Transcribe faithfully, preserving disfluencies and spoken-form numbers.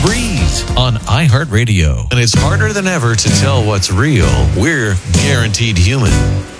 Breeze on iHeartRadio. And it's harder than ever to tell what's real. We're Guaranteed Human.